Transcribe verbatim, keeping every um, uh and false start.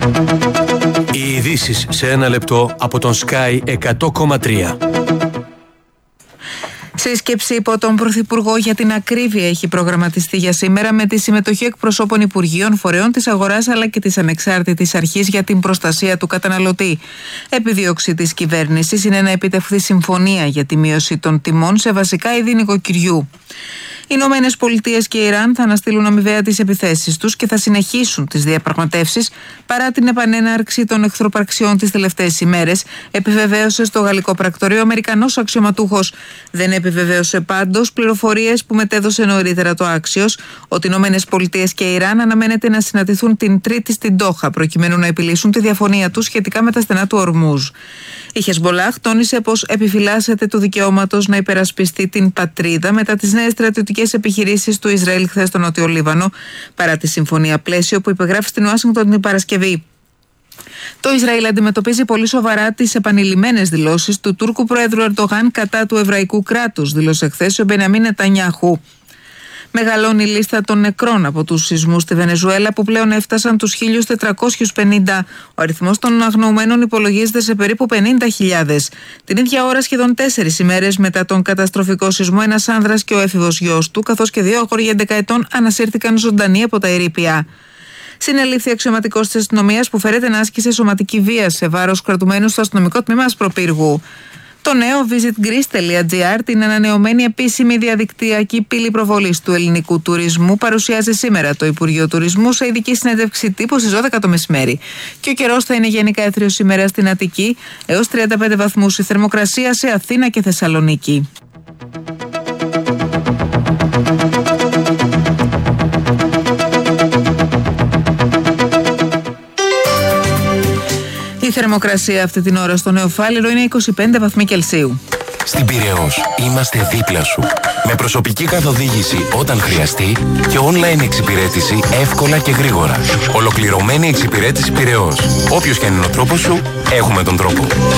Οι ειδήσεις σε ένα λεπτό από τον Sky εκατό κόμμα τρία. Σύσκεψη υπό τον Πρωθυπουργό για την ακρίβεια έχει προγραμματιστεί για σήμερα με τη συμμετοχή εκπροσώπων Υπουργείων, φορέων της αγοράς αλλά και της Ανεξάρτητης Αρχής για την Προστασία του Καταναλωτή. Επιδίωξη της κυβέρνησης είναι να επιτευχθεί συμφωνία για τη μείωση των τιμών σε βασικά είδη νοικοκυριού. Οι Ηνωμένες Πολιτείες και Ιράν θα αναστείλουν αμοιβαία τις επιθέσεις τους και θα συνεχίσουν τις διαπραγματεύσεις παρά την επανέναρξη των εχθροπραξιών τις τελευταίες ημέρες, επιβεβαίωσε στο γαλλικό πρακτορείο ο Αμερικανός αξιωματούχος. Δεν επιβεβαίωσε πάντως πληροφορίες που μετέδωσε νωρίτερα το Άξιος, ότι οι Ηνωμένες Πολιτείες και Ιράν αναμένεται να συναντηθούν την Τρίτη στην Ντόχα, προκειμένου να επιλύσουν τη διαφωνία τους σχετικά με τα στενά του Ορμούζ. Η Χεσμπολάχ τόνισε πως επιφυλάσσεται του δικαιώματος να υπερασπιστεί την πατρίδα μετά τις νέες στρατιωτικές επιχειρήσεις του Ισραήλ χθες στο Νότιο Λίβανο, παρά τη συμφωνία πλαίσιο που υπεγράφει στην Ουάσιγκτον την Παρασκευή. Το Ισραήλ αντιμετωπίζει πολύ σοβαρά τις επανειλημμένες δηλώσεις του Τούρκου Προέδρου Ερντογάν κατά του εβραϊκού κράτους, δήλωσε χθες ο Μπενιαμίν Νετανιάχου. Μεγαλώνει η λίστα των νεκρών από τους σεισμούς στη Βενεζουέλα που πλέον έφτασαν τους χίλιους τετρακόσιους πενήντα. Ο αριθμός των αγνοωμένων υπολογίζεται σε περίπου πενήντα χιλιάδες. Την ίδια ώρα, σχεδόν τέσσερις ημέρες μετά τον καταστροφικό σεισμό, ένας άνδρας και ο έφηβος γιος του, καθώς και δύο αγόρια έντεκα ετών, ανασύρθηκαν ζωντανοί από τα ερείπια. Συνελήφθη αξιωματικός της αστυνομίας που φέρεται να άσκησε σωματική βία σε βάρος κρατουμένου στο αστυνομικό τμήμα Ασπροπύργου. Το νέο visit greece dot gr, την ανανεωμένη επίσημη διαδικτυακή πύλη προβολής του ελληνικού τουρισμού, παρουσιάζει σήμερα το Υπουργείο Τουρισμού σε ειδική συνέντευξη τύπου στις δώδεκα το μεσημέρι. Και ο καιρός θα είναι γενικά έθριος σήμερα στην Αττική, έως τριάντα πέντε βαθμούς η θερμοκρασία σε Αθήνα και Θεσσαλονίκη. Η θερμοκρασία αυτή την ώρα στο Νεοφάλιρο είναι είκοσι πέντε βαθμοί Κελσίου. Στην Πειραιώς είμαστε δίπλα σου. Με προσωπική καθοδήγηση όταν χρειαστεί και online εξυπηρέτηση εύκολα και γρήγορα. Ολοκληρωμένη εξυπηρέτηση Πειραιώς. Όποιος και αν είναι ο τρόπος σου, έχουμε τον τρόπο.